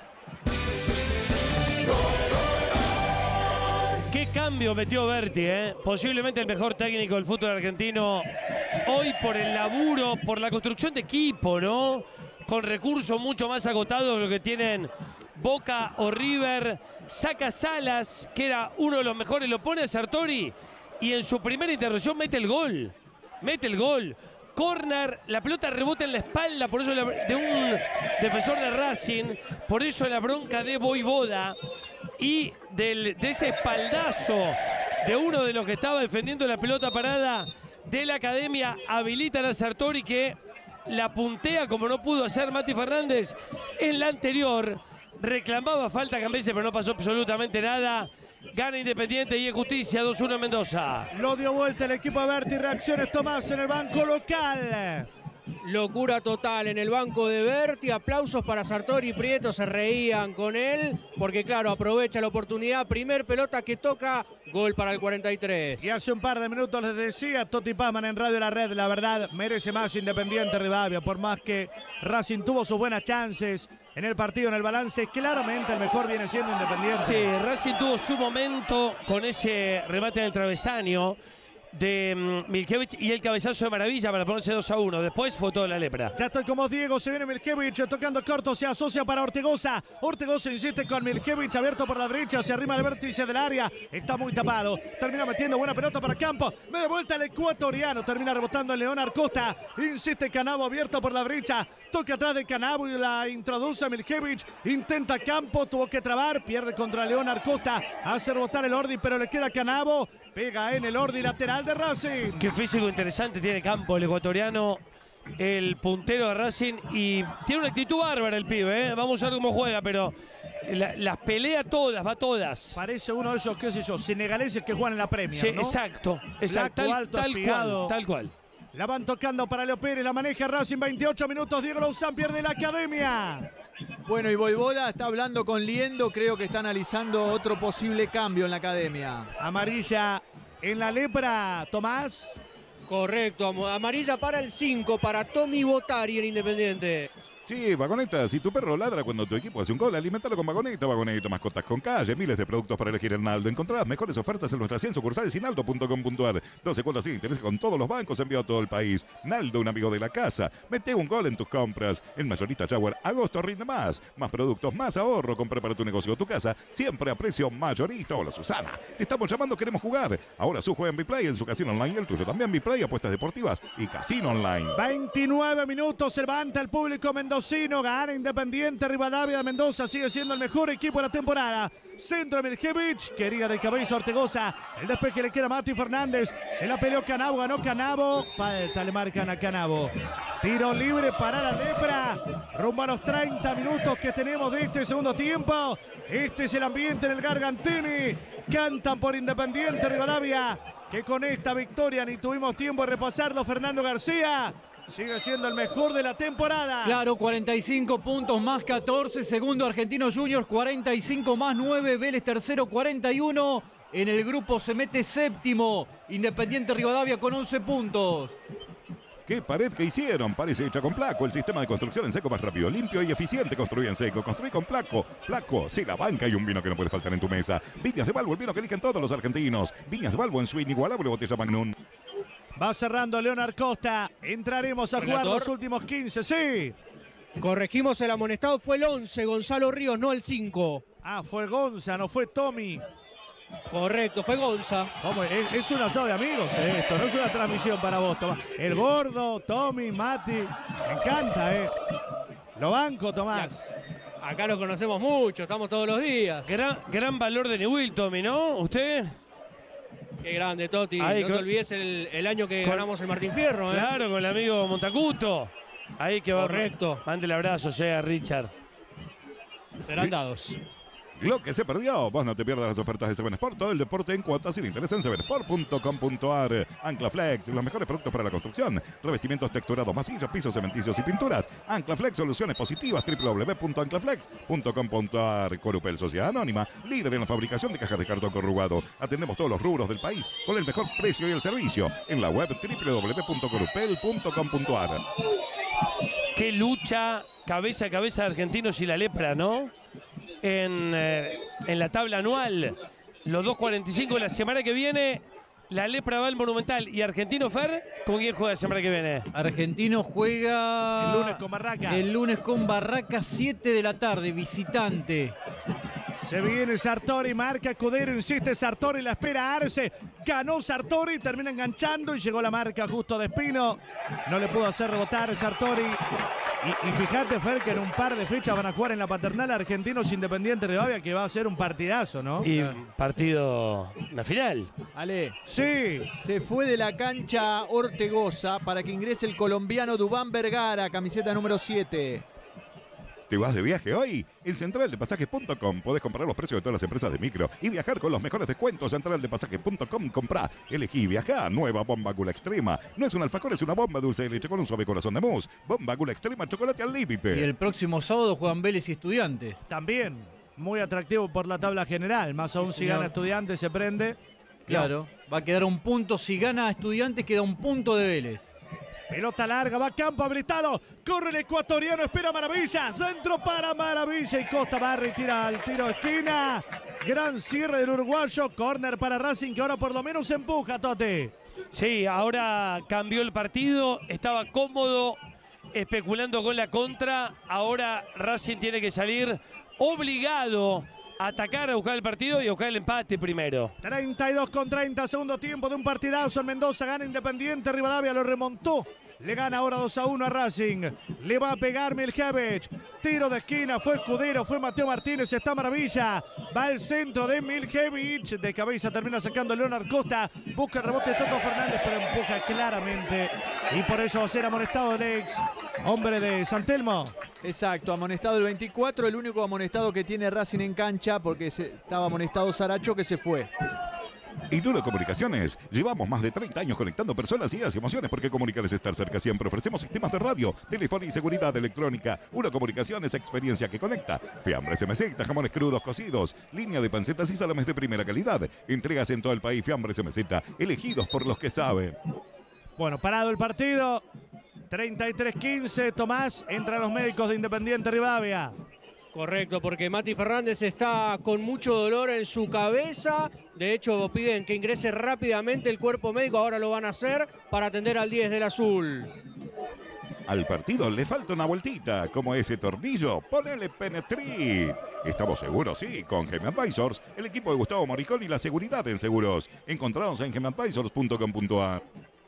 Qué cambio metió Berti, ¿eh? Posiblemente el mejor técnico del fútbol argentino hoy por el laburo, por la construcción de equipo, ¿no? Con recursos mucho más agotados de lo que tienen Boca o River. Saca Salas, que era uno de los mejores, lo pone a Sartori y en su primera intervención mete el gol. Mete el gol. Corner, la pelota rebota en la espalda, por eso la, de un defensor de Racing, por eso la bronca de Voivoda y del, de ese espaldazo de uno de los que estaba defendiendo la pelota parada de la academia, habilitan a Sartori, que la puntea como no pudo hacer Mati Fernández en la anterior. Reclamaba falta Cambeses, pero no pasó absolutamente nada. Gana Independiente y es justicia, dos uno en Mendoza. Lo dio vuelta el equipo de Berti. Reacciones Tomás en el banco local. Locura total en el banco de Berti. Aplausos para Sartori y Prieto. Se reían con él porque, claro, aprovecha la oportunidad. Primer pelota que toca. Gol para el cuarenta y tres. Y hace un par de minutos les decía Toti Pazman en Radio La Red. La verdad, merece más Independiente Rivadavia. Por más que Racing tuvo sus buenas chances, en el partido, en el balance. Claramente el mejor viene siendo Independiente. Sí, Racing tuvo su momento con ese remate en el travesaño de um, Milkevich y el cabezazo de Maravilla para ponerse dos a uno. Después fue toda la lepra. Ya estoy como Diego, se viene Milkevich tocando corto, se asocia para Ortegoza. Ortegoza insiste con Milkevich, abierto por la derecha, se arrima al vértice del área. Está muy tapado, termina metiendo buena pelota para Campo. Me de vuelta el ecuatoriano, termina rebotando el León Arcosta. Insiste Canavo, abierto por la derecha. Toca atrás de Canavo y la introduce Milkevich. Intenta Campo, tuvo que trabar, pierde contra León Arcosta. Hace rebotar el Ordi, pero le queda Canavo. Pega en el Ordi lateral de Racing. Qué físico interesante tiene Campo, el ecuatoriano, el puntero de Racing. Y tiene una actitud bárbara el pibe, ¿eh? Vamos a ver cómo juega, pero la, las pelea todas, va todas. Parece uno de esos, qué sé yo, senegaleses que juegan en la Premier, Sí, ¿no? exacto, exacto, Flaco, tal, alto, tal espigado. cual, tal cual. La van tocando para Leo Pérez, la maneja Racing, veintiocho minutos, Diego Lauzán pierde la academia. Bueno, y Voivoda está hablando con Liendo, creo que está analizando otro posible cambio en la academia. Amarilla en la lepra, Tomás. Correcto, am- amarilla para el cinco, para Tommy Botari en Independiente. Sí, Vagoneta, si tu perro ladra cuando tu equipo hace un gol, alimentalo con Vagoneta, Vagoneta, mascotas con calle, miles de productos para elegir en Naldo. Encontrarás mejores ofertas en nuestras cien sucursales y naldo punto com punto ar. doce cuotas sin interés con todos los bancos enviado a todo el país. Naldo, un amigo de la casa. Mete un gol en tus compras. En Mayorista Jaguar, agosto rinde más. Más productos, más ahorro. Compra para tu negocio o tu casa, siempre a precio mayorista. Hola, Susana. Te estamos llamando, queremos jugar. Ahora su juega en Biplay, en su casino online y el tuyo también. Biplay, apuestas deportivas y casino online. veintinueve minutos, se levanta el público mendocino, gana Independiente, Rivadavia de Mendoza, sigue siendo el mejor equipo de la temporada. Centro Milkevich, quería de cabeza Ortegoza, el despeje le queda a Mati Fernández, se la peleó Canavo, ganó Canavo, falta le marcan a Canavo. Tiro libre para la lepra, rumbo a los treinta minutos que tenemos de este segundo tiempo. Este es el ambiente en el Gargantini, cantan por Independiente Rivadavia, que con esta victoria ni tuvimos tiempo de repasarlo. Fernando García sigue siendo el mejor de la temporada. Claro, cuarenta y cinco puntos más catorce. Segundo Argentinos Juniors, cuarenta y cinco más nueve. Vélez tercero, cuarenta y uno. En el grupo se mete séptimo. Independiente Rivadavia con once puntos. ¿Qué pared que hicieron? Parece hecha con Placo. El sistema de construcción en seco más rápido, limpio y eficiente. Construye en seco. Construye con Placo. Placo, sí, la banca y un vino que no puede faltar en tu mesa. Viñas de Balbo, el vino que eligen todos los argentinos. Viñas de Balbo en su inigualable botella Magnum. Va cerrando Leonard Costa. Entraremos a jugar Relator. los últimos quince, sí. Corregimos, el amonestado fue el once, Gonzalo Ríos, no el cinco. Ah, fue Gonza, no fue Tommy. Correcto, fue Gonza. ¿Cómo? Es, es un asado de amigos eh, esto, no es una transmisión para vos, Tomás. El gordo, Tommy, Mati, me encanta, ¿eh? Lo banco, Tomás. Acá lo conocemos mucho, estamos todos los días. Gran, gran valor de Newell, Tommy, ¿no? ¿Usted? Qué grande, Toti. Ahí, no con- te olvides el, el año que con- ganamos el Martín Fierro, ¿eh? Claro, con el amigo Montacuto. Ahí que va. Correcto. Mande el abrazo, sea Richard. Serán dados. Lo que se perdió, vos no te pierdas las ofertas de Seven Sport, todo el deporte en cuotas sin interés en seven sport punto com punto ar. Anclaflex, los mejores productos para la construcción, revestimientos texturados, masillas, pisos, cementicios y pinturas. Anclaflex, soluciones positivas, doble u doble u doble u punto anclaflex punto com punto ar. Corupel, Sociedad Anónima, líder en la fabricación de cajas de cartón corrugado. Atendemos todos los rubros del país con el mejor precio y el servicio. En la web doble u doble u doble u punto corupel punto com punto ar. Qué lucha cabeza a cabeza de Argentinos y la lepra, ¿no? En, eh, en la tabla anual, los dos cuarenta y cinco. La semana que viene, la lepra va al Monumental. ¿Y Argentino, Fer? ¿Con quién juega la semana que viene? Argentino juega El lunes con Barraca. el lunes con Barraca, siete de la tarde, visitante. Se viene Sartori, marca Escudero, insiste Sartori, la espera Arce. Ganó Sartori, termina enganchando y llegó la marca justo de Espino. No le pudo hacer rebotar Sartori. Y, y fíjate, Fer, que en un par de fechas van a jugar en la paternal Argentinos Independiente Rivadavia, que va a ser un partidazo, ¿no? Y partido, una final. Ale, Sí. se fue de la cancha Ortegoza para que ingrese el colombiano Dubán Vergara, camiseta número siete. ¿Te vas de viaje hoy? En central de pasajes punto com podés comprar los precios de todas las empresas de micro y viajar con los mejores descuentos. central de pasajes punto com, comprá, elegí, viajá. Nueva Bomba Gula Extrema. No es un alfajor, es una bomba dulce de leche con un suave corazón de mousse. Bomba Gula Extrema, chocolate al límite. Y el próximo sábado juegan Vélez y Estudiantes. También muy atractivo por la tabla general. Más aún si señor. gana Estudiantes se prende. Claro, va a quedar un punto. Si gana Estudiantes, queda un punto de Vélez. Pelota larga, va campo habilitado. Corre el ecuatoriano, espera Maravilla. Centro para Maravilla y Costa Barri tira al tiro de esquina. Gran cierre del uruguayo. Córner para Racing que ahora por lo menos empuja, Tote. Sí, ahora cambió el partido. Estaba cómodo, especulando con la contra. Ahora Racing tiene que salir obligado a atacar, a buscar el partido y a buscar el empate primero. treinta y dos con treinta, segundo tiempo de un partidazo en Mendoza. Gana Independiente, Rivadavia lo remontó. Le gana ahora dos a uno a Racing. Le va a pegar Miljevic. Tiro de esquina, fue Escudero, fue Mateo Martínez, está Maravilla. Va al centro de Miljevic. De cabeza termina sacando Leonard Costa. Busca el rebote de Toto Fernández, pero empuja claramente. Y por eso va a ser amonestado el ex hombre de San Telmo. Exacto, amonestado el veinticuatro, el único amonestado que tiene Racing en cancha porque se, estaba amonestado Saracho que se fue. Y Duro Comunicaciones, llevamos más de treinta años conectando personas, ideas y emociones porque comunicar es estar cerca siempre. Ofrecemos sistemas de radio, telefonía y seguridad electrónica. Duro Comunicaciones, experiencia que conecta. Fiambres M Z, jamones crudos cocidos, línea de pancetas y salames de primera calidad. Entregas en todo el país, Fiambres M Z, elegidos por los que saben. Bueno, parado el partido. treinta y tres quince, Tomás, entra a los médicos de Independiente Rivadavia. Correcto, porque Mati Fernández está con mucho dolor en su cabeza. De hecho, piden que ingrese rápidamente el cuerpo médico. Ahora lo van a hacer para atender al diez del azul. Al partido le falta una vueltita, como ese tornillo. Ponele Penetri. Estamos seguros, sí, con Gem Advisors, el equipo de Gustavo Moricón y la seguridad en seguros. Encontrados en gem advisors punto com punto a r.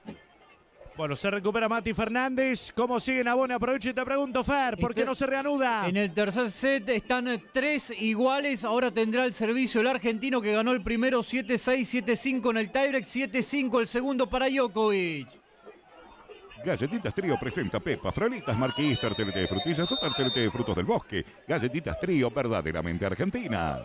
Bueno, se recupera Mati Fernández. ¿Cómo sigue Nabone? Aprovecho y te pregunto, Fer, ¿por qué Este- no se reanuda? En el tercer set están eh, tres iguales. Ahora tendrá el servicio el argentino que ganó el primero siete seis, siete cinco en el tiebreak, siete cinco el segundo para Djokovic. Galletitas Trío presenta Pepa, Frolitas, Marquis, tartelete de frutillas o tartelete de frutos del bosque. Galletitas Trío verdaderamente argentinas.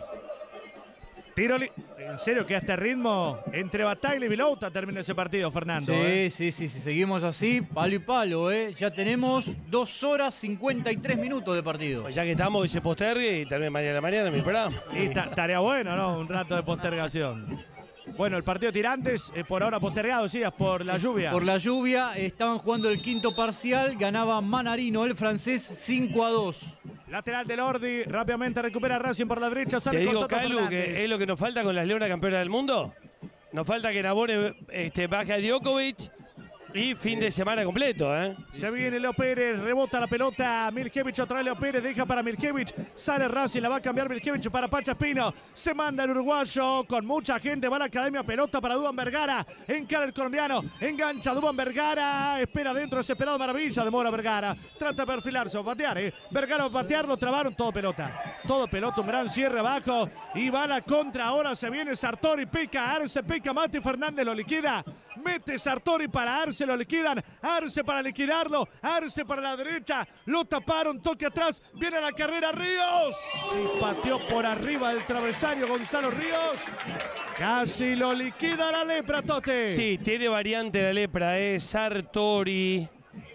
Tiro li- ¿En serio que a este ritmo? Entre Bataglia y Vilouta termina ese partido, Fernando. Sí, ¿eh? sí, sí, sí, seguimos así, palo y palo, ¿eh? Ya tenemos dos horas cincuenta y tres minutos de partido. Pues ya que estamos y se postergue y termine mañana a la mañana mi programa. Y ta- estaría bueno, ¿no? Un rato de postergación. Bueno, el partido de Tirantes, eh, por ahora postergado, sí, por la lluvia. Por la lluvia, estaban jugando el quinto parcial, ganaba Manarino, el francés, cinco a dos. Lateral del Ordi, rápidamente recupera Racing por la derecha, Te sale con digo, Toto Calu, Fernández. que es lo que nos falta con las Leonas campeonas del mundo. Nos falta que Nabone este, baje a Djokovic y fin de semana completo, ¿eh? Se viene Leo Pérez, rebota la pelota, Miljevic otra vez Leo Pérez, deja para Miljevic, sale Racing, la va a cambiar Miljevic para Pacha Espino, se manda el uruguayo, con mucha gente, va a la academia, pelota para Dubán Vergara, encara el colombiano, engancha Dubán Vergara, espera dentro, desesperado Maravilla, demora Vergara, trata de perfilarse, va a patear, ¿eh? Vergara va a patear, lo trabaron, todo pelota, todo pelota, un gran cierre abajo, y va a la contra, ahora se viene Sartori, pica, Arce, pica, Mati Fernández lo liquida, mete Sartori para Arce, lo liquidan, Arce para liquidarlo, Arce para la derecha, lo taparon, toque atrás, viene la carrera Ríos, y pateó por arriba del travesario Gonzalo Ríos, casi lo liquida la lepra, Tote. Sí, tiene variante la lepra, ¿eh? Sartori,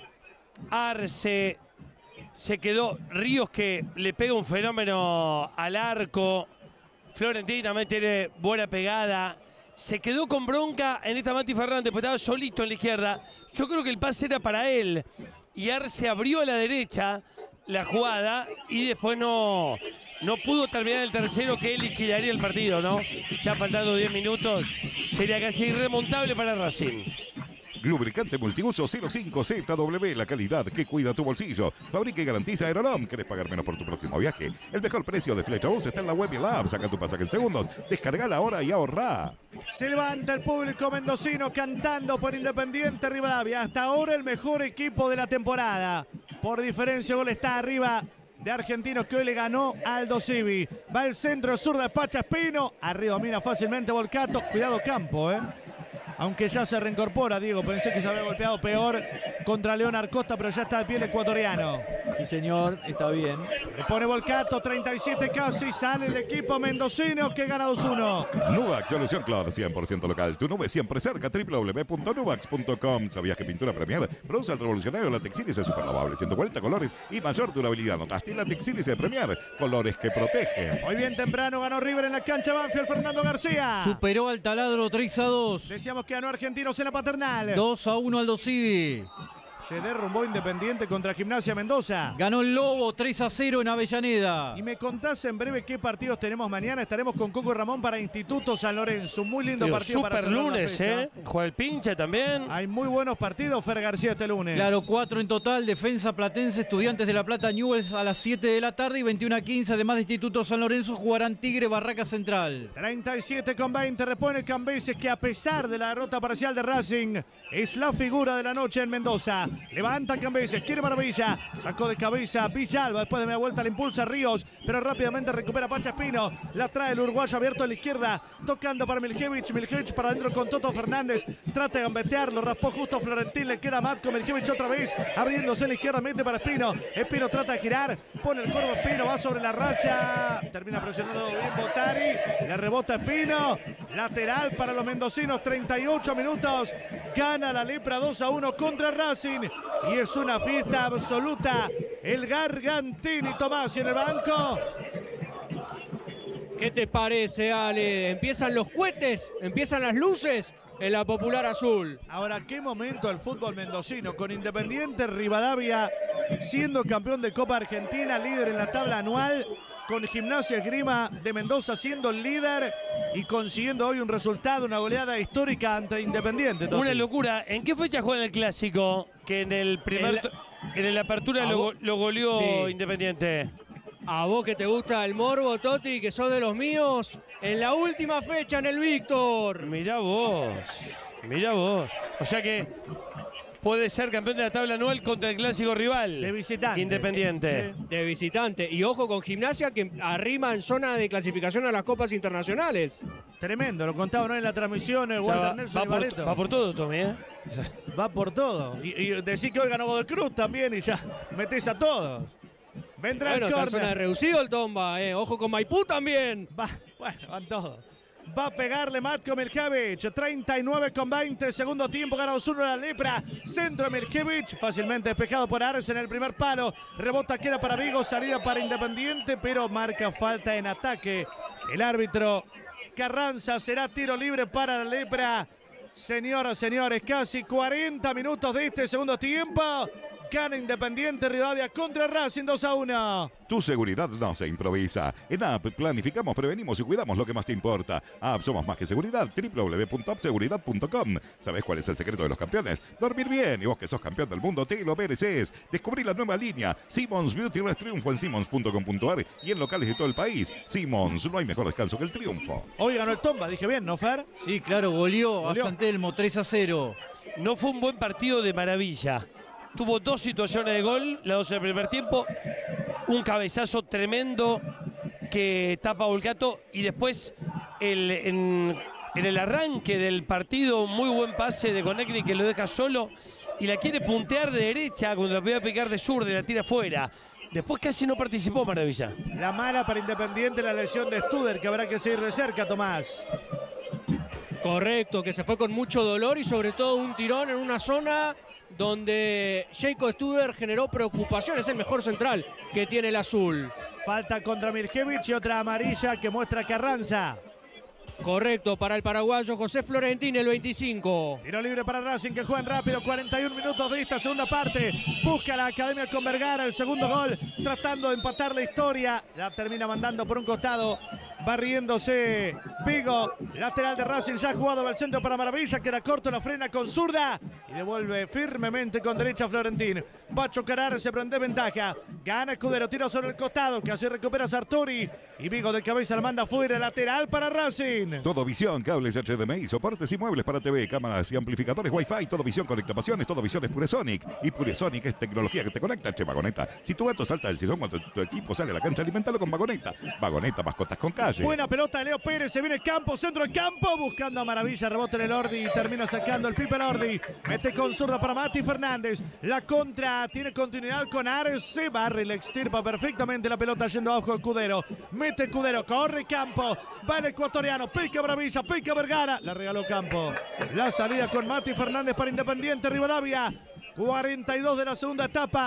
Arce, se quedó Ríos que le pega un fenómeno al arco, Florentín también tiene buena pegada. Se quedó con bronca en esta Mati Fernández, porque estaba solito en la izquierda. Yo creo que el pase era para él. Y Arce abrió a la derecha la jugada y después no, no pudo terminar el tercero que él liquidaría el partido, ¿no? Ya faltando diez minutos, sería casi irremontable para Racing. Lubricante multiuso cero cinco Z W, la calidad que cuida tu bolsillo. Fabrica y garantiza Aeronom. ¿Querés pagar menos por tu próximo viaje? El mejor precio de Flecha Bus está en la web y en la app. Saca tu pasaje en segundos. Descargala ahora y ahorrá. Se levanta el público mendocino cantando por Independiente Rivadavia. Hasta ahora el mejor equipo de la temporada. Por diferencia, gol está arriba de Argentinos que hoy le ganó a Aldo Civi. Va el centro sur de Pacha Espino. Arriba mira fácilmente Volcato. Cuidado Campo, ¿eh? Aunque ya se reincorpora, Diego. Pensé que se había golpeado peor contra Leonard Costa, pero ya está de pie el ecuatoriano. Sí, señor, está bien. Le pone Volcato, treinta y siete casi. Sale el equipo mendocino que gana dos uno. Nubax, solución Clor, cien por ciento local. Tu nube siempre cerca, w w w punto nubax punto com. ¿Sabías que Pintura Premier produce el revolucionario latex ílice super lavable, siendo vuelta, colores y mayor durabilidad? ¿Notaste? Latex ílice de Premier, colores que protegen. Hoy bien temprano ganó River en la cancha Banfield, Fernando García. Superó al Taladro tres a dos. Decíamos que ganó Argentinos en la Paternal. dos a uno Aldo Civi. Se derrumbó Independiente contra Gimnasia Mendoza. Ganó el Lobo tres a cero en Avellaneda. Y me contás en breve qué partidos tenemos mañana. Estaremos con Coco Ramón para Instituto San Lorenzo. Un muy lindo Digo, partido para super cerrar la lunes, fecha. ¿eh? Juega el pinche también. Hay muy buenos partidos, Fer García, este lunes. Claro, cuatro en total. Defensa Platense, Estudiantes de La Plata, Newell's a las siete de la tarde y veintiuno a quince. Además de Instituto San Lorenzo, jugarán Tigre, Barraca Central. treinta y siete con veinte. Repone Cambeses, que a pesar de la derrota parcial de Racing, es la figura de la noche en Mendoza. Levanta Cambeses, quiere maravilla. Sacó de cabeza Villalba. Después de media vuelta le impulsa Ríos, pero rápidamente recupera Pacha Espino. La trae el uruguayo abierto a la izquierda, tocando para Miljevich. Miljevich para adentro con Toto Fernández. Trata de gambetear, lo raspó justo Florentín. Le queda Matko. Miljevich otra vez, abriéndose a la izquierda, mete para Espino. Espino trata de girar, pone el cuerpo Espino, va sobre la raya. Termina presionando bien Botari. Le rebota Espino. Lateral para los mendocinos, treinta y ocho minutos. Gana la Lepra dos a uno contra Racing. Y es una fiesta absoluta. El Gargantini Tomás en el banco. ¿Qué te parece, Ale? Empiezan los cohetes, empiezan las luces en la Popular Azul. Ahora, qué momento el fútbol mendocino, con Independiente Rivadavia siendo campeón de Copa Argentina, líder en la tabla anual, con Gimnasia Esgrima de Mendoza siendo el líder y consiguiendo hoy un resultado, una goleada histórica ante Independiente. Toti. Una locura. ¿En qué fecha juega el Clásico? Que en el primer... El- En la apertura lo, vos- lo goleó Sí. Independiente. A vos que te gusta el morbo, Toti, que sos de los míos, en la última fecha en el Víctor. Mirá vos. Mirá vos. O sea que puede ser campeón de la tabla anual contra el clásico rival. De visitante. Independiente. Sí. De visitante. Y ojo con Gimnasia, que arrima en zona de clasificación a las copas internacionales. Tremendo, lo contaba ¿no? en la transmisión el O sea, Walter va, Nelson va y por, Barreto. va por todo, Tommy, ¿eh? Va por todo. Y, y decir que hoy ganó Godoy Cruz también y ya metés a todos. Vendrá Bueno, el está en zona de córner. reducido el Tomba, eh. Ojo con Maipú también. Va, bueno, van todos. Va a pegarle Matko Miljevich. treinta y nueve con veinte. Segundo tiempo. Gana dos uno la Lepra. Centro de Miljevich. Fácilmente despejado por Ares en el primer palo. Rebota, queda para Vigo. Salida para Independiente. Pero marca falta en ataque. El árbitro Carranza. Será tiro libre para la Lepra. Señoras, señores, casi cuarenta minutos de este segundo tiempo. Gana Independiente Rivadavia contra Racing dos a uno. Tu seguridad no se improvisa. En A P planificamos, prevenimos y cuidamos lo que más te importa. A P Somos Más que Seguridad, w w w punto app seguridad punto com. ¿Sabés cuál es el secreto de los campeones? Dormir bien. Y vos que sos campeón del mundo, te lo mereces. Descubrí la nueva línea. Simmons Beauty Rest triunfo en simmons punto com punto a r y en locales de todo el país. Simmons, no hay mejor descanso que el triunfo. Hoy ganó el Tomba, dije bien, ¿no, Fer? Sí, claro, goleó, Goleó. a San Telmo tres a cero. No fue un buen partido de maravilla. Tuvo dos situaciones de gol, las dos en el primer tiempo. Un cabezazo tremendo que tapa a Volcato. Y después, el, en, en el arranque del partido, muy buen pase de Conecni que lo deja solo. Y la quiere puntear de derecha cuando la podía picar de zurda y la tira afuera. Después casi no participó Maravilla. La mala para Independiente, la lesión de Studer, que habrá que seguir de cerca, Tomás. Correcto, que se fue con mucho dolor y sobre todo un tirón en una zona donde Jacob Studer generó preocupación. Es el mejor central que tiene el azul. Falta contra Miljevich y otra amarilla que muestra Carranza. Correcto, para el paraguayo José Florentín, el veinticinco. Tiro libre para Racing, que juegan rápido. cuarenta y uno minutos de esta segunda parte. Busca la Academia con Vergara el segundo gol, tratando de empatar la historia. La termina mandando por un costado, barriéndose Vigo. Lateral de Racing, ya ha jugado al centro para Maravilla. Queda corto, la frena con zurda y devuelve firmemente con derecha Florentín. Va a chocar, se prende ventaja. Gana Escudero, tiro sobre el costado, que así recupera Sartori. Y Vigo de cabeza la manda fuera, lateral para Racing. Todo Visión, cables H D M I, soportes y muebles para T V, cámaras y amplificadores Wi-Fi. Todo Visión conecta pasiones, Todo Visión es Puresonic. Y Puresonic es tecnología que te conecta, che, Vagoneta. Si tu gato salta del sillón cuando tu equipo sale a la cancha, alimentalo con Vagoneta. Vagoneta, mascotas con calle. Buena pelota de Leo Pérez, se viene el campo, centro del campo, buscando a Maravilla, rebote en el Ordi y termina sacando el Pipe Ordi. Mete con zurda para Mati Fernández. La contra tiene continuidad con Ares, se barre y le extirpa perfectamente la pelota yendo abajo de Cudero. Mete Cudero, corre campo, va el ecuatoriano, pica Maravilla, pica Vergara, la regaló campo. La salida con Mati Fernández para Independiente Rivadavia. cuarenta y dos de la segunda etapa.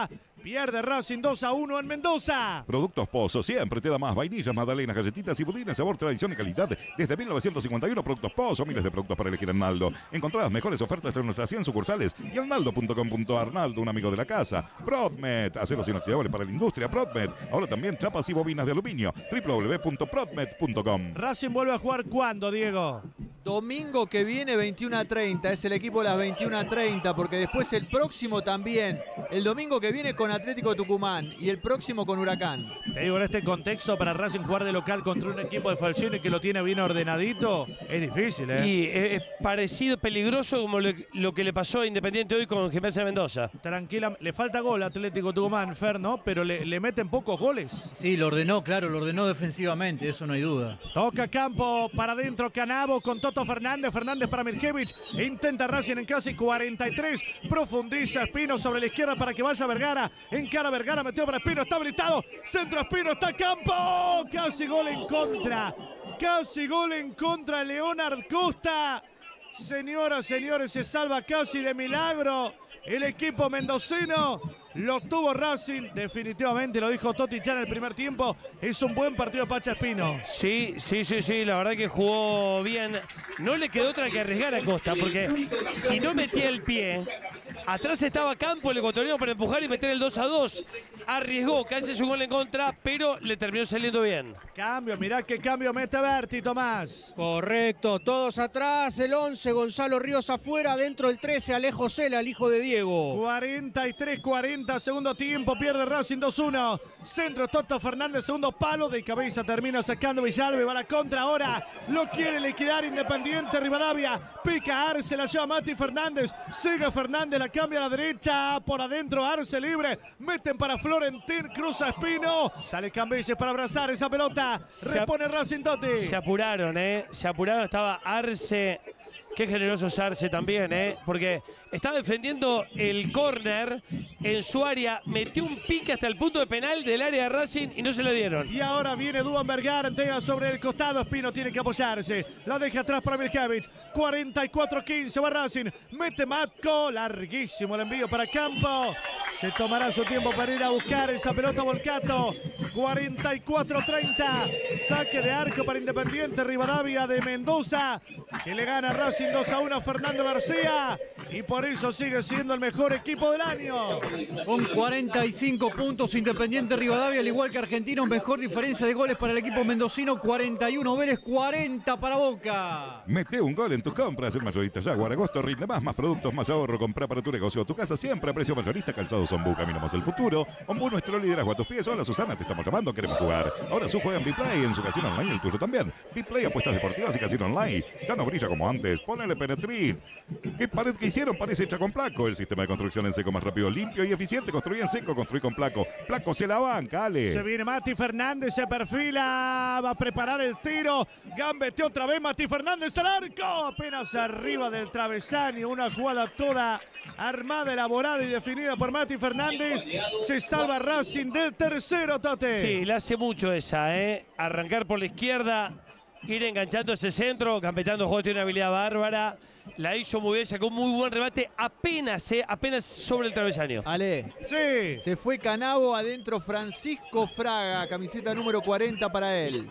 Pierde Racing dos a uno en Mendoza. Productos Pozo, siempre te da más. Vainillas, magdalenas, galletitas y budines, sabor, tradición y calidad. Desde mil novecientos cincuenta y uno, Productos Pozo, miles de productos para elegir en Naldo. Encontrá las mejores ofertas en nuestras cien sucursales y en naldo punto com punto ar. Naldo, un amigo de la casa. Prodmed, aceros inoxidables para la industria. Prodmed, ahora también chapas y bobinas de aluminio. w w w punto prodmed punto com. Racing vuelve a jugar ¿cuándo, Diego? Domingo que viene, veintiuno a treinta. Es el equipo de las veintiuno a treinta, porque después el próximo también. El domingo que viene con Atlético Tucumán y el próximo con Huracán. Te digo, en este contexto, para Racing jugar de local contra un equipo de Falcioni que lo tiene bien ordenadito, es difícil, ¿eh? Y es parecido, peligroso como lo, lo que le pasó a Independiente hoy con Gimnasia de Mendoza. Tranquila, le falta gol a Atlético Tucumán, Fer, ¿no? Pero le, le meten pocos goles. Sí, lo ordenó, claro, lo ordenó defensivamente, eso no hay duda. Toca campo para adentro Canavo con Toto Fernández. Fernández para Milkevich. Intenta Racing en casi cuarenta y tres. Profundiza Espino sobre la izquierda para que vaya Vergara. Encara Vergara, metió para Espino, está habilitado. Centro Espino, está campo. Casi gol en contra. Casi gol en contra. Leonard Costa. Señoras, señores, se salva casi de milagro el equipo mendocino. Lo tuvo Racing, definitivamente, lo dijo Totti ya en el primer tiempo. Es un buen partido Pacha Espino. Sí, sí, sí, sí, la verdad que jugó bien. No le quedó otra que arriesgar a Costa, porque si no metía el pie, atrás estaba Campo, el ecuatoriano, para empujar y meter el dos a dos. Arriesgó, casi su gol en contra, pero le terminó saliendo bien. Cambio, mirá qué cambio mete Berti, Tomás. Correcto, todos atrás, el once, Gonzalo Ríos afuera, dentro el trece, Alejo Cela, el hijo de Diego. cuarenta y tres cuarenta, segundo tiempo, pierde Racing dos uno. Centro, Toto Fernández, segundo palo, de cabeza termina sacando Villalbe, va la contra ahora. Lo quiere liquidar Independiente Rivadavia. Pica Arce, la lleva Mati Fernández. Sigue Fernández, la cambia a la derecha, por adentro Arce libre. Meten para Florentín, cruza Espino. Sale Cambises para abrazar esa pelota. Repone Racing Totti. Se apuraron, ¿eh? Se apuraron, estaba Arce. Qué generoso es Arce también, ¿eh? Porque está defendiendo el córner en su área, metió un pique hasta el punto de penal del área de Racing y no se le dieron. Y ahora viene Duan Vergara, entrega sobre el costado, Espino tiene que apoyarse. La deja atrás para Milkevich. cuarenta y cuatro quince va Racing. Mete Matko, larguísimo el envío para Campo. Se tomará su tiempo para ir a buscar esa pelota Volcato. cuarenta y cuatro treinta. Saque de arco para Independiente Rivadavia de Mendoza, que le gana Racing dos a uno a Fernando García. Y por eso sigue siendo el mejor equipo del año. Con cuarenta y cinco puntos Independiente Rivadavia, al igual que Argentinos, mejor diferencia de goles para el equipo mendocino, cuarenta y uno Vélez, cuarenta para Boca. Mete un gol en tus compras, el mayorista Jaguar. Agosto rinde más, más productos, más ahorro. Compra para tu negocio, tu casa siempre a precio mayorista. Calzados Ombú, caminamos el futuro. Ombú, nuestro liderazgo a tus pies. Hola Susana, te estamos llamando, queremos jugar. Ahora su juega en Biplay, en su casino online, el tuyo también. Biplay, apuestas deportivas y casino online. Ya no brilla como antes. Ponele Penetriz. ¿Qué pared que hicieron? Parece hecha con Placo. El sistema de construcción en seco más rápido, limpio y eficiente. Construye en seco, construye con Placo. Placo se la banca, Ale. Se viene Mati Fernández, se perfila, va a preparar el tiro. Gambeteó otra vez Mati Fernández al arco. Apenas arriba del travesaño. Una jugada toda armada, elaborada y definida por Mati Fernández. Se salva Racing del tercero, Tote. Sí, le hace mucho esa, ¿eh? Arrancar por la izquierda, ir enganchando ese centro, Gambeteando juego, tiene una habilidad bárbara. La hizo muy bien, sacó un muy buen remate, apenas, ¿eh? Apenas sobre el travesaño. Ale, Sí. se fue Canavo, adentro Francisco Fraga, camiseta número cuarenta para él.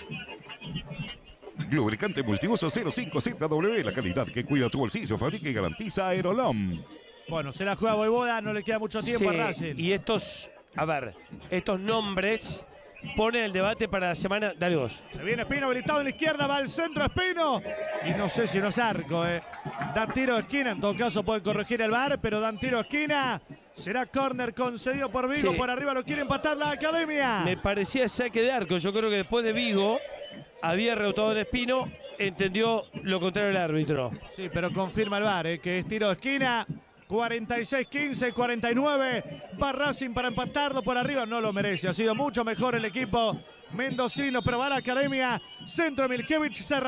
Lubricante multiuso cero cinco Z W, la calidad que cuida tu bolsillo, fabrica y garantiza Aerolom. Bueno, se la juega Voivoda, no le queda mucho tiempo Sí, a Racing. y estos, a ver, estos nombres ponen el debate para la semana. Dale vos. Se viene Espino habilitado en la izquierda, va al centro Espino. Y no sé si no es arco, eh. Dan tiro de esquina, en todo caso puede corregir el V A R, pero dan tiro de esquina. Será córner concedido por Vigo, Sí. por arriba lo quiere empatar la Academia. Me parecía saque de arco. Yo creo que después de Vigo había rebotado el Espino, entendió lo contrario el árbitro. Sí, pero confirma el V A R, eh, que es tiro de esquina. cuarenta y seis quince, cuarenta y nueve. Va Racing para empatarlo por arriba. No lo merece. Ha sido mucho mejor el equipo mendocino, pero va la Academia. Centro Milkevich, cerra.